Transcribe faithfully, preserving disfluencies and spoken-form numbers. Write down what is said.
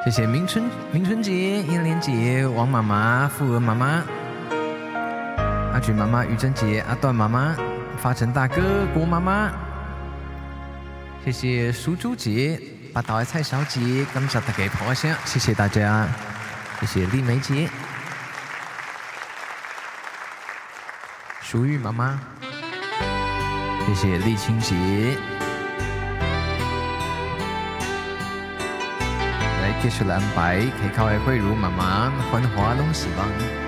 谢谢明春、明春姐、燕莲姐、王妈妈、富儿妈妈、阿菊妈妈、玉珍姐、阿段妈妈、发成大哥、郭妈妈。谢谢苏珠姐、八岛爱蔡小姐，感谢大家捧场，谢谢大家，谢谢丽梅姐、淑玉妈妈，谢谢丽青姐。来继续来安排，可以靠爱慧茹妈妈、欢华拢是帮。